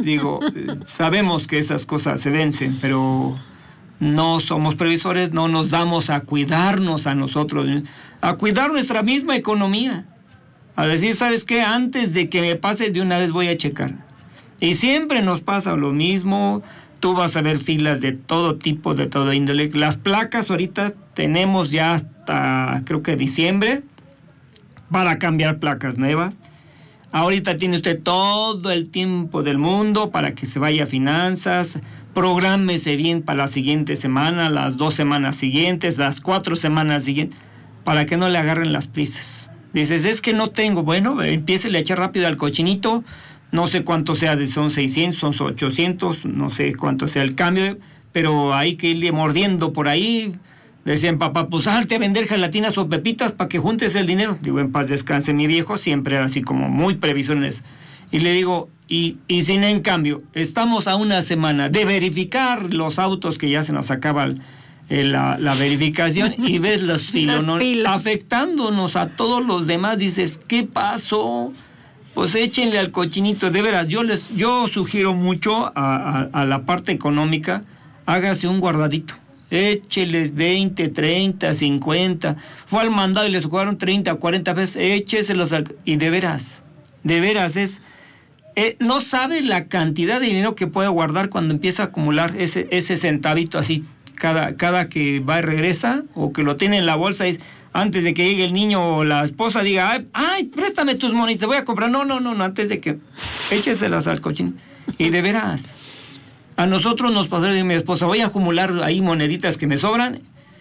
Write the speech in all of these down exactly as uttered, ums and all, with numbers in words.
Digo, sabemos que esas cosas se vencen, pero no somos previsores, no nos damos a cuidarnos a nosotros, a cuidar nuestra misma economía, a decir, ¿sabes qué? Antes de que me pase, de una vez voy a checar. Y siempre nos pasa lo mismo. Tú vas a ver filas de todo tipo, de todo índole. Las placas ahorita tenemos ya hasta, creo que diciembre, para cambiar placas nuevas. Ahorita tiene usted todo el tiempo del mundo para que se vaya a finanzas. Prográmese bien para la siguiente semana, las dos semanas siguientes, las cuatro semanas siguientes, para que no le agarren las prisas. Dices, es que no tengo. Bueno, empiece a echar rápido al cochinito. No sé cuánto sea, son seiscientos, son ochocientos, no sé cuánto sea el cambio, pero hay que irle mordiendo por ahí. Decían, papá, pues salte a vender gelatinas o pepitas para que juntes el dinero. Digo, en paz descanse mi viejo, siempre era así como muy previsiones. Y le digo, y, y sin en cambio, estamos a una semana de verificar los autos que ya se nos acaba el, el, la, la verificación y ves los filos, ¿no? Afectándonos a todos los demás. Dices, ¿qué pasó? Pues échenle al cochinito, de veras. Yo les, yo sugiero mucho a, a, a la parte económica, hágase un guardadito. Écheles veinte, treinta, cincuenta. Fue al mandado y les jugaron treinta, cuarenta veces. Écheselos al... Y de veras, de veras es... Eh, no sabe la cantidad de dinero que puede guardar cuando empieza a acumular ese, ese centavito así, cada, cada que va y regresa, o que lo tiene en la bolsa, es antes de que llegue el niño o la esposa diga, ay, ay préstame tus monitas, voy a comprar. No, no, no, no, antes de que... Écheselas al cochín. Y de veras... A nosotros nos pasó de mi esposa, voy a acumular ahí moneditas que me sobran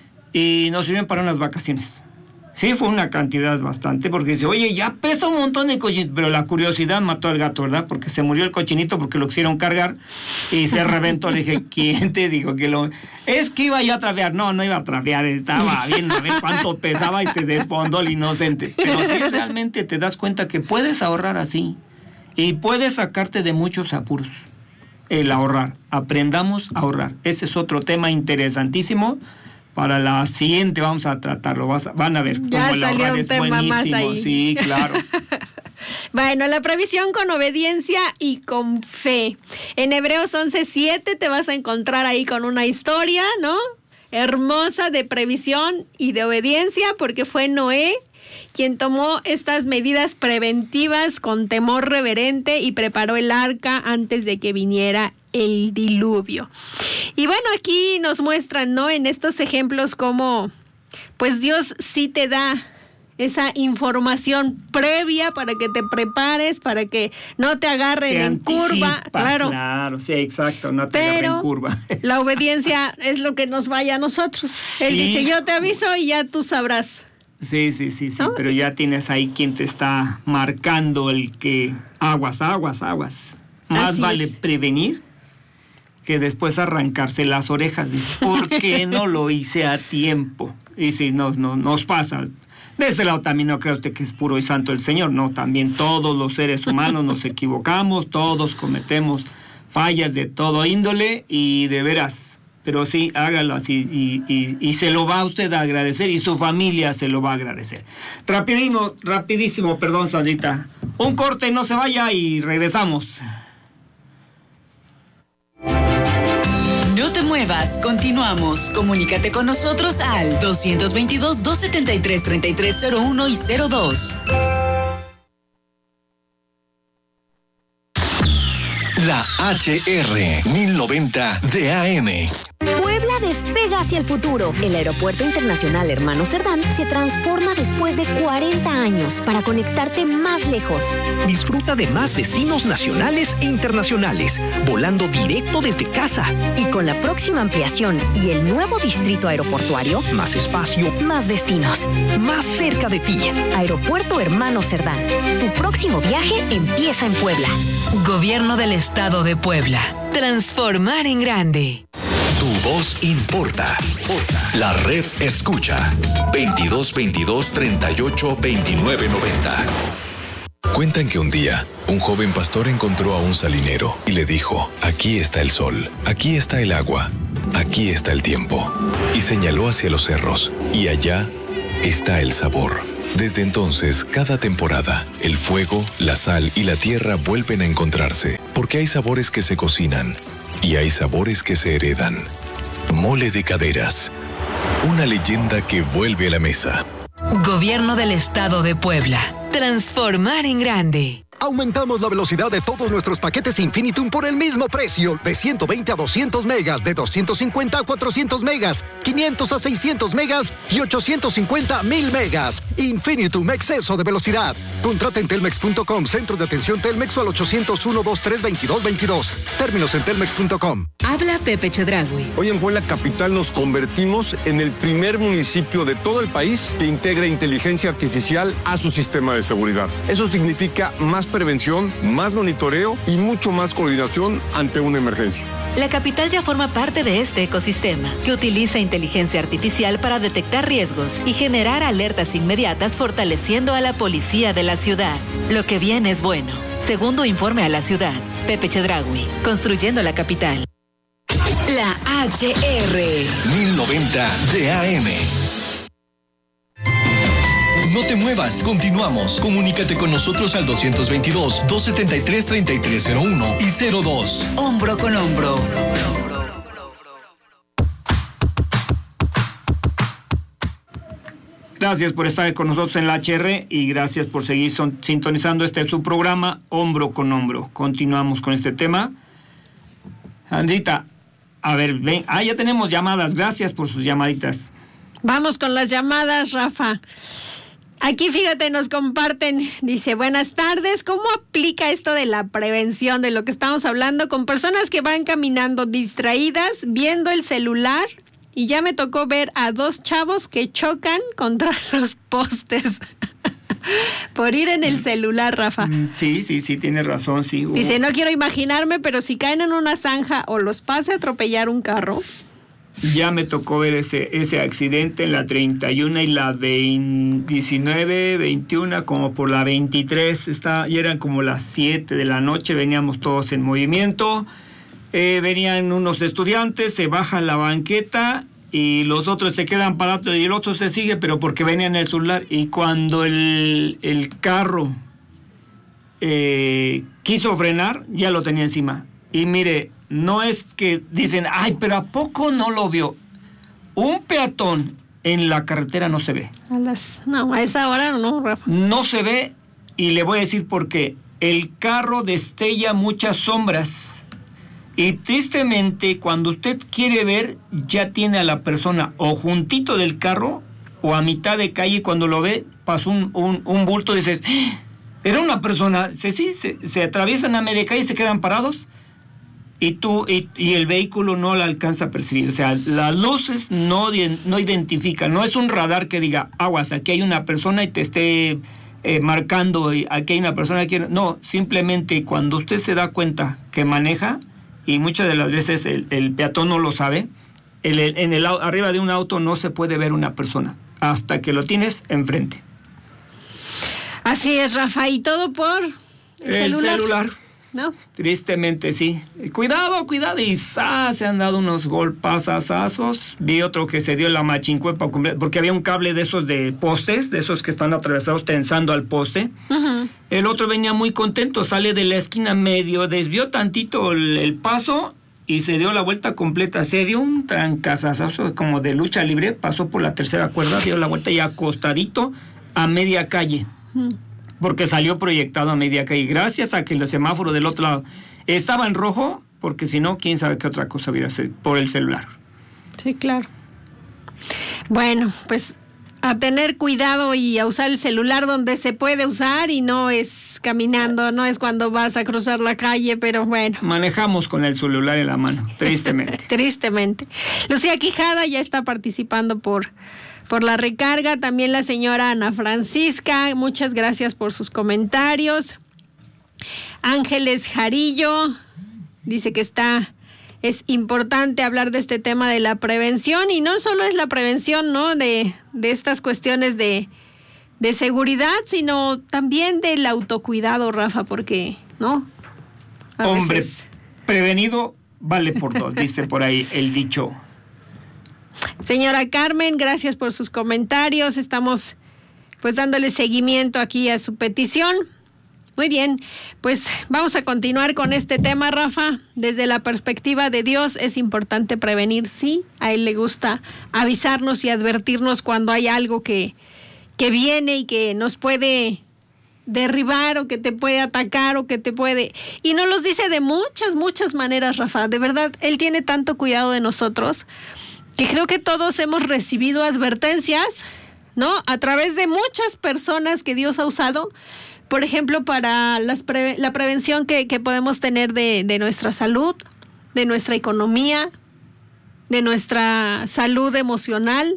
y nos sirven para unas vacaciones. Sí, fue una cantidad bastante, porque dice, oye, ya pesa un montón de cochinito, pero la curiosidad mató al gato, ¿verdad? Porque se murió el cochinito porque lo quisieron cargar y se reventó. Le dije, ¿quién te dijo que lo...? Es que iba yo a trapear. No, no iba a trapear, estaba viendo a ver cuánto pesaba y se desfondó el inocente. Pero sí, realmente te das cuenta que puedes ahorrar así y puedes sacarte de muchos apuros. El ahorrar, aprendamos a ahorrar. Ese es otro tema interesantísimo. Para la siguiente vamos a tratarlo. Vas a, van a ver ya cómo el ahorrar es buenísimo. Más ahí. Sí, claro. Bueno, la previsión con obediencia y con fe. En Hebreos once siete te vas a encontrar ahí con una historia, ¿no? Hermosa de previsión y de obediencia, porque fue Noé quien tomó estas medidas preventivas con temor reverente y preparó el arca antes de que viniera el diluvio. Y bueno, aquí nos muestran, ¿no? En estos ejemplos cómo, pues Dios sí te da esa información previa para que te prepares, para que no te agarren te en anticipa, curva. Claro, claro, sí, exacto, no te Pero agarren en curva. La obediencia es lo que nos vaya a nosotros. Él sí. dice, yo te aviso y ya tú sabrás. Sí, sí, sí, sí, ¿no? Pero ya tienes ahí quien te está marcando el que aguas, aguas, aguas. Más Así vale es. prevenir que después arrancarse las orejas. ¿Por qué no lo hice a tiempo? Y si no, no, nos pasa. De ese lado también no creo usted que es puro y santo el Señor, no, también todos los seres humanos nos equivocamos, todos cometemos fallas de todo índole y de veras. Pero sí, hágalo así y, y, y se lo va a usted a agradecer y su familia se lo va a agradecer. Rapidísimo, rapidísimo, perdón, Sandrita. Un corte, no se vaya y regresamos. No te muevas, continuamos. Comunícate con nosotros al dos veintidós, doscientos setenta y tres, treinta y tres cero uno y cero dos. La H R mil noventa de A M. Puebla despega hacia el futuro. El Aeropuerto Internacional Hermano Cerdán se transforma después de cuarenta años para conectarte más lejos. Disfruta de más destinos nacionales e internacionales, volando directo desde casa. Y con la próxima ampliación y el nuevo distrito aeroportuario, más espacio, más destinos, más cerca de ti. Aeropuerto Hermano Cerdán. Tu próximo viaje empieza en Puebla. Gobierno del Estado de Puebla. Transformar en grande. Tu voz importa. La red escucha. veintidós veintidós, treinta y ocho, veintinueve noventa. Cuentan que un día, un joven pastor encontró a un salinero y le dijo, aquí está el sol, aquí está el agua, aquí está el tiempo. Y señaló hacia los cerros, y allá está el sabor. Desde entonces, cada temporada, el fuego, la sal y la tierra vuelven a encontrarse, porque hay sabores que se cocinan y hay sabores que se heredan. Mole de Caderas, una leyenda que vuelve a la mesa. Gobierno del Estado de Puebla. Transformar en grande. Aumentamos la velocidad de todos nuestros paquetes Infinitum por el mismo precio, de ciento veinte a doscientos megas, de doscientos cincuenta a cuatrocientos megas, quinientos a seiscientos megas y ochocientos cincuenta a mil megas. Infinitum, exceso de velocidad. Contrata en telmex punto com, centros de atención Telmex o al ochocientos uno, veintitrés, veintidós veintidós. Términos en telmex punto com. Habla Pepe Chedraui. Hoy en Puebla Capital nos convertimos en el primer municipio de todo el país que integra inteligencia artificial a su sistema de seguridad. Eso significa más prevención, más monitoreo y mucho más coordinación ante una emergencia. La capital ya forma parte de este ecosistema, que utiliza inteligencia artificial para detectar riesgos y generar alertas inmediatas, fortaleciendo a la policía de la ciudad. Lo que viene es bueno. Segundo informe a la ciudad. Pepe Chedraui, construyendo la capital. La H R. mil noventa de A M. No te muevas, continuamos. Comunícate con nosotros al doscientos veintidós, doscientos setenta y tres, treinta y tres cero uno y cero dos. Hombro con hombro. Gracias por estar con nosotros en la H R y gracias por seguir son, sintonizando este su programa Hombro con Hombro. Continuamos con este tema. Andrita, a ver, ven. Ah, ya tenemos llamadas. Gracias por sus llamaditas. Vamos con las llamadas, Rafa. Aquí, fíjate, nos comparten, dice, buenas tardes, ¿cómo aplica esto de la prevención de lo que estamos hablando con personas que van caminando distraídas, viendo el celular? Y ya me tocó ver a dos chavos que chocan contra los postes por ir en el celular, Rafa. Sí, sí, sí, tienes razón, sí. Uh. Dice, no quiero imaginarme, pero si caen en una zanja o los pase a atropellar un carro. Ya me tocó ver ese ese accidente en la treinta y uno y la veinte, diecinueve, veintiuno, como por la veintitrés, está, y eran como las siete de la noche, veníamos todos en movimiento, eh, venían unos estudiantes, se bajan la banqueta y los otros se quedan parados y el otro se sigue, pero porque venían en el celular, y cuando el, el carro eh, quiso frenar, ya lo tenía encima. Y mire, no es que dicen, ay, pero ¿a poco no lo vio? Un peatón en la carretera no se ve. A las, no, a esa hora no, Rafa. No se ve, y le voy a decir por qué. El carro destella muchas sombras. Y tristemente, cuando usted quiere ver, ya tiene a la persona o juntito del carro o a mitad de calle. Cuando lo ve, pasó un, un, un bulto, dices, ¡ah! Era una persona. Sí, sí, se, se atraviesan a media calle y se quedan parados. Y tú y, y el vehículo no la alcanza a percibir. O sea, las luces no, no identifican. No es un radar que diga, aguas, aquí hay una persona y te esté eh, marcando, y aquí hay una persona que... No, simplemente cuando usted se da cuenta que maneja, y muchas de las veces el, el peatón no lo sabe, el, el, en el, arriba de un auto no se puede ver una persona hasta que lo tienes enfrente. Así es, Rafa, y todo por el, el celular. celular. ¿No? Tristemente, sí. Cuidado, cuidado. Y ¡zas! Se han dado unos golpazazazos. Vi otro que se dio la machincuepa, porque había un cable de esos de postes, de esos que están atravesados tensando al poste. Uh-huh. El otro venía muy contento, sale de la esquina medio, desvió tantito el, el paso y se dio la vuelta completa. Se dio un trancazazazo como de lucha libre, pasó por la tercera cuerda, dio la vuelta y acostadito a media calle. Uh-huh. Porque salió proyectado a media calle, gracias a que el semáforo del otro lado estaba en rojo, porque si no, quién sabe qué otra cosa hubiera sido por el celular. Sí, claro. Bueno, pues a tener cuidado y a usar el celular donde se puede usar y no es caminando, no es cuando vas a cruzar la calle, pero bueno. Manejamos con el celular en la mano, tristemente. Tristemente. Lucía Quijada ya está participando por... por la recarga, también la señora Ana Francisca, muchas gracias por sus comentarios. Ángeles Jarillo dice que está, es importante hablar de este tema de la prevención, y no solo es la prevención, ¿no?, de, de estas cuestiones de, de seguridad, sino también del autocuidado, Rafa, porque, ¿no? A Hombre, veces... prevenido vale por dos, dice por ahí el dicho. Señora Carmen, gracias por sus comentarios. Estamos pues dándole seguimiento aquí a su petición. Muy bien, pues vamos a continuar con este tema, Rafa. Desde la perspectiva de Dios es importante prevenir, sí. A Él le gusta avisarnos y advertirnos cuando hay algo que, que viene y que nos puede derribar o que te puede atacar o que te puede... Y nos los dice de muchas, muchas maneras, Rafa. De verdad, Él tiene tanto cuidado de nosotros que creo que todos hemos recibido advertencias, ¿no? A través de muchas personas que Dios ha usado. Por ejemplo, para las pre- la prevención que, que podemos tener de, de nuestra salud, de nuestra economía, de nuestra salud emocional,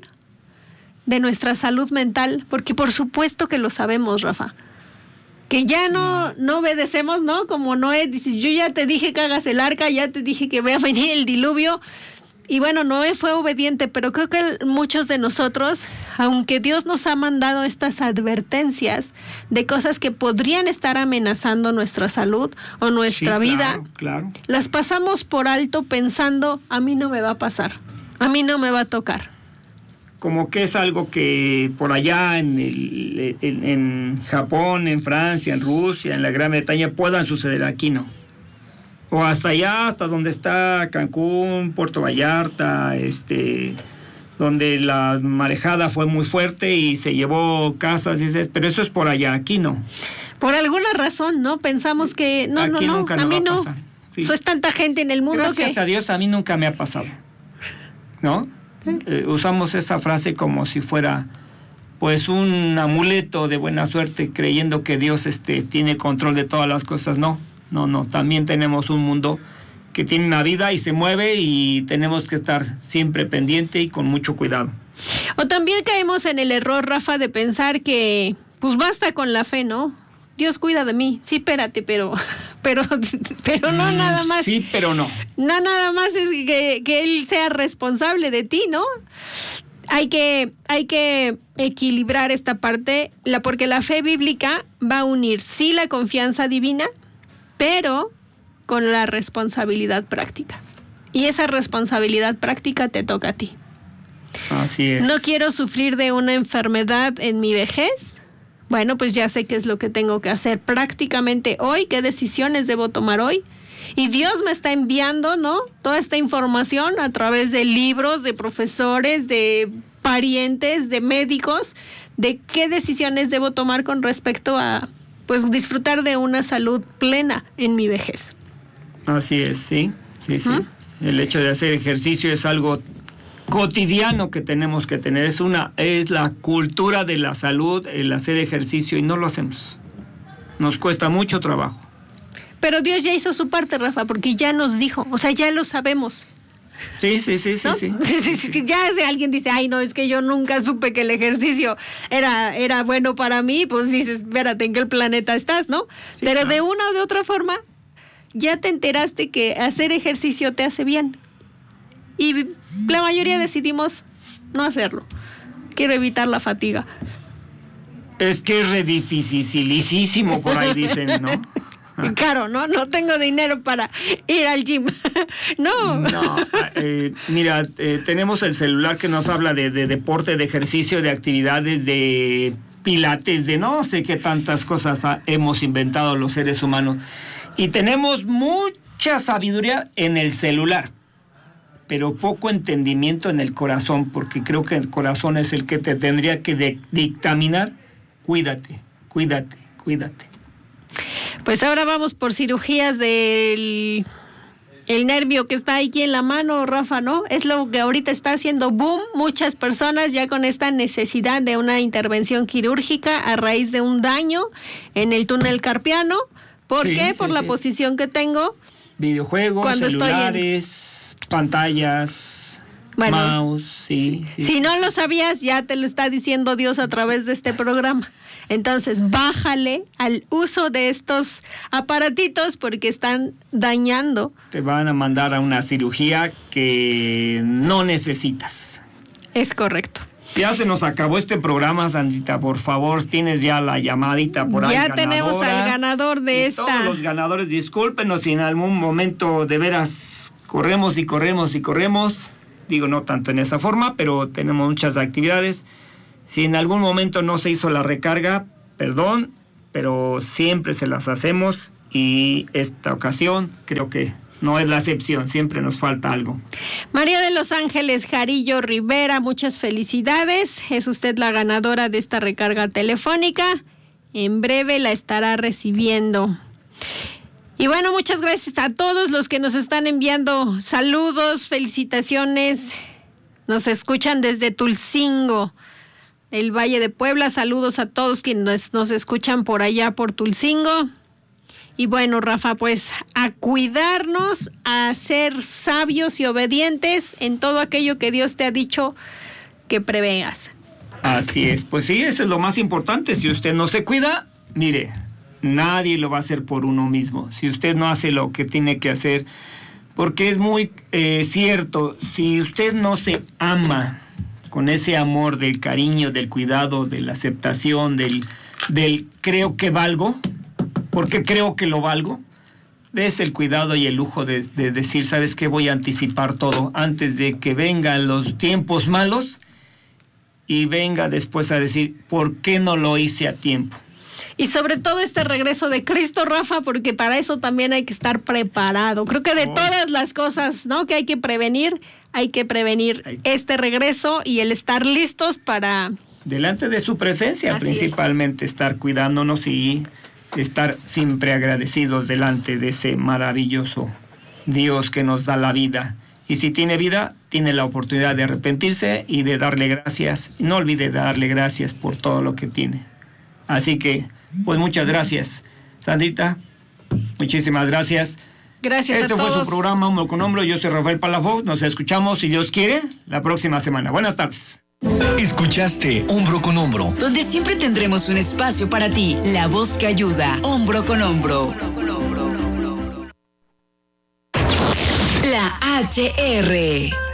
de nuestra salud mental, porque por supuesto que lo sabemos, Rafa. Que ya no, no obedecemos, ¿no? Como Noé dice, yo ya te dije que hagas el arca, ya te dije que vaya a venir el diluvio. Y bueno, Noé fue obediente, pero creo que muchos de nosotros, aunque Dios nos ha mandado estas advertencias de cosas que podrían estar amenazando nuestra salud o nuestra sí, vida, claro, claro. las pasamos por alto pensando, a mí no me va a pasar, a mí no me va a tocar. Como que es algo que por allá en, el, en, en Japón, en Francia, en Rusia, en la Gran Bretaña puedan suceder, aquí no. O hasta allá, hasta donde está Cancún, Puerto Vallarta, este, donde la marejada fue muy fuerte y se llevó casas, y dices, pero eso es por allá, aquí no. Por alguna razón, ¿no? Pensamos que no, aquí no, no, nunca a mí no. Sí. Soy tanta gente en el mundo. Gracias que... a Dios a mí nunca me ha pasado, ¿no? ¿Sí? Eh, usamos esa frase como si fuera, pues, un amuleto de buena suerte, creyendo que Dios este, tiene control de todas las cosas, no. No, no, también tenemos un mundo que tiene una vida y se mueve y tenemos que estar siempre pendiente y con mucho cuidado. O también caemos en el error, Rafa, de pensar que pues basta con la fe, ¿no? Dios cuida de mí. Sí, espérate, pero pero pero no mm, nada más. Sí, pero no. No nada más es que, que Él sea responsable de ti, ¿no? Hay que, hay que equilibrar esta parte, la, porque la fe bíblica va a unir sí la confianza divina, pero con la responsabilidad práctica. Y esa responsabilidad práctica te toca a ti. Así es. No quiero sufrir de una enfermedad en mi vejez. Bueno, pues ya sé qué es lo que tengo que hacer prácticamente hoy, qué decisiones debo tomar hoy. Y Dios me está enviando, ¿no? Toda esta información a través de libros, de profesores, de parientes, de médicos, de qué decisiones debo tomar con respecto a pues disfrutar de una salud plena en mi vejez. Así es, sí, sí, sí. ¿Mm? El hecho de hacer ejercicio es algo cotidiano que tenemos que tener, es una, es la cultura de la salud, el hacer ejercicio, y no lo hacemos. Nos cuesta mucho trabajo. Pero Dios ya hizo su parte, Rafa, porque ya nos dijo, o sea, ya lo sabemos. Sí, sí, sí, sí, ¿no? sí. sí, sí, sí. Ya si alguien dice, ay, no, es que yo nunca supe que el ejercicio era, era bueno para mí, pues dices, espérate, ¿en qué planeta estás, no? Sí, pero claro, de una o de otra forma, ya te enteraste que hacer ejercicio te hace bien. Y la mayoría decidimos no hacerlo. Quiero evitar la fatiga. Es que es re dificilísimo, por ahí dicen, ¿no? Claro, ¿no? No tengo dinero para ir al gym. No. No, eh, mira, eh, tenemos el celular que nos habla de, de deporte, de ejercicio, de actividades, de pilates, de no sé qué tantas cosas ha, hemos inventado los seres humanos. Y tenemos mucha sabiduría en el celular, pero poco entendimiento en el corazón, porque creo que el corazón es el que te tendría que de, dictaminar. Cuídate, cuídate, cuídate. Pues ahora vamos por cirugías del el nervio que está aquí en la mano, Rafa, ¿no? Es lo que ahorita está haciendo boom, muchas personas ya con esta necesidad de una intervención quirúrgica a raíz de un daño en el túnel carpiano. ¿Por sí, qué? Sí, por sí. La posición que tengo. Videojuegos, cuando celulares, estoy en... pantallas, bueno, mouse, sí, sí. Si no lo sabías, ya te lo está diciendo Dios a través de este programa. Entonces, bájale al uso de estos aparatitos porque están dañando. Te van a mandar a una cirugía que no necesitas. Es correcto. Ya se nos acabó este programa, Sandrita. Por favor, tienes ya la llamadita por ahí. Ya tenemos al ganador de esta. Todos los ganadores, discúlpenos si en algún momento de veras corremos y corremos y corremos. Digo, no tanto en esa forma, pero tenemos muchas actividades. Si en algún momento no se hizo la recarga, perdón, pero siempre se las hacemos y esta ocasión creo que no es la excepción, siempre nos falta algo. María de Los Ángeles Jarillo Rivera, muchas felicidades. Es usted la ganadora de esta recarga telefónica. En breve la estará recibiendo. Y bueno, muchas gracias a todos los que nos están enviando saludos, felicitaciones. Nos escuchan desde Tulcingo, el Valle de Puebla. Saludos a todos quienes nos escuchan por allá, por Tulcingo. Y bueno, Rafa, pues a cuidarnos, a ser sabios y obedientes en todo aquello que Dios te ha dicho que preveas. Así es, pues sí, eso es lo más importante. Si usted no se cuida, mire, nadie lo va a hacer por uno mismo. Si usted no hace lo que tiene que hacer, porque es muy eh, cierto, si usted no se ama con ese amor del cariño, del cuidado, de la aceptación, del, del creo que valgo, porque creo que lo valgo, es el cuidado y el lujo de, de decir, ¿sabes qué? Voy a anticipar todo antes de que vengan los tiempos malos y venga después a decir, ¿por qué no lo hice a tiempo? Y sobre todo este regreso de Cristo, Rafa, porque para eso también hay que estar preparado. Creo que de oh. todas las cosas, ¿no?, que hay que prevenir, hay que prevenir hay... este regreso y el estar listos para... delante de su presencia, así principalmente es. Estar cuidándonos y estar siempre agradecidos delante de ese maravilloso Dios que nos da la vida. Y si tiene vida, tiene la oportunidad de arrepentirse y de darle gracias. No olvide darle gracias por todo lo que tiene. Así que, pues muchas gracias, Sandrita. Muchísimas gracias. Gracias este a todos. Este fue su programa Hombro con Hombro. Yo soy Rafael Palafox. Nos escuchamos, si Dios quiere, la próxima semana. Buenas tardes. Escuchaste Hombro con Hombro, donde siempre tendremos un espacio para ti, la voz que ayuda. Hombro con Hombro. La H R